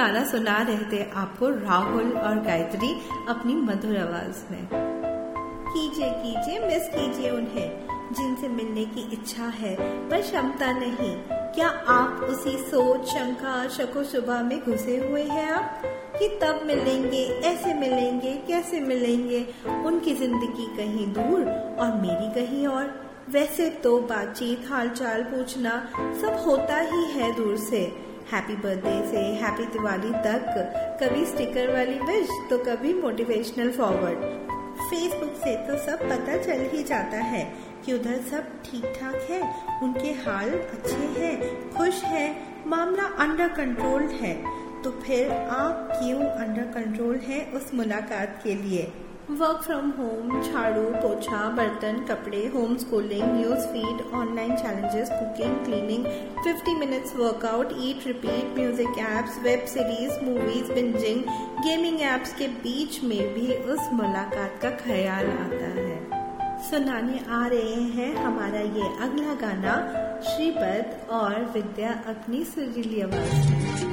गाना सुना रहे थे आपको राहुल और गायत्री अपनी मधुर आवाज में। कीजिए कीजिए मिस कीजिए उन्हें जिनसे मिलने की इच्छा है पर क्षमता नहीं। क्या आप उसी सोच, शंका, शको शुबा में घुसे हुए हैं आप कि तब मिलेंगे, ऐसे मिलेंगे, कैसे मिलेंगे? उनकी जिंदगी कहीं दूर और मेरी कहीं और। वैसे तो बातचीत, हालचाल पूछना सब होता ही है दूर से। हैप्पी बर्थडे से हैप्पी दिवाली तक, कभी स्टिकर वाली विश तो कभी मोटिवेशनल फॉरवर्ड। फेसबुक से तो सब पता चल ही जाता है कि उधर सब ठीक ठाक है, उनके हाल अच्छे हैं, खुश हैं, मामला अंडर कंट्रोल है। तो फिर आप क्यों अंडर कंट्रोल हैं उस मुलाकात के लिए? वर्क फ्रॉम होम, झाड़ू पोछा, बर्तन, कपड़े, home schooling, news feed, online challenges, cooking, cleaning, 50 minutes workout, ईट repeat, music apps, web series, movies, bingeing, gaming apps के बीच में भी उस मुलाकात का ख्याल आता है। सुनाने आ रहे हैं हमारा ये अगला गाना श्रीपद और विद्या अपनी सुरीली आवाज में।